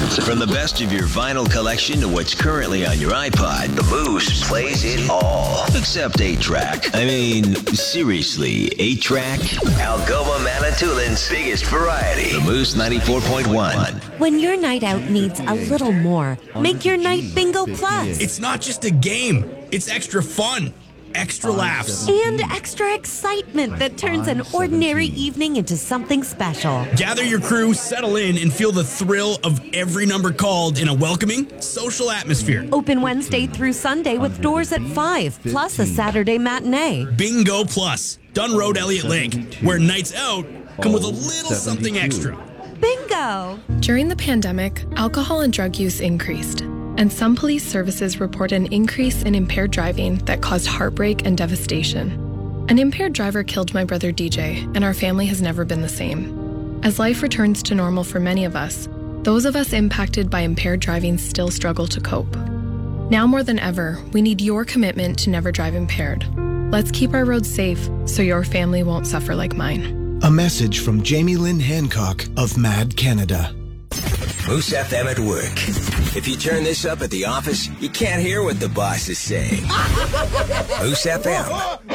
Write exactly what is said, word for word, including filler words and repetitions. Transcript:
From the best of your vinyl collection to what's currently on your iPod, the Moose plays it all. Except eight track. I mean, seriously, eight track? Algoma Manitoulин's biggest variety. The Moose ninety-four point one. When your night out needs a little more, make your night Bingo Plus. It's not just a game. It's extra fun. Extra laughs. And extra excitement that turns an ordinary evening into something special. Gather your crew, settle in, and feel the thrill of every number called in a welcoming, social atmosphere. Open Wednesday through Sunday with doors at five, plus a Saturday matinee. Bingo Plus, Dunn Road, Elliott Lake, where nights out come with a little something extra. Bingo! During the pandemic, alcohol and drug use increased, and some police services report an increase in impaired driving that caused heartbreak and devastation. An impaired driver killed my brother D J, and our family has never been the same. As life returns to normal for many of us, those of us impacted by impaired driving still struggle to cope. Now more than ever, we need your commitment to never drive impaired. Let's keep our roads safe so your family won't suffer like mine. A message from Jamie Lynn Hancock of Mad Canada. Moose F M at work. If you turn this up at the office, you can't hear what the boss is saying. Moose F M.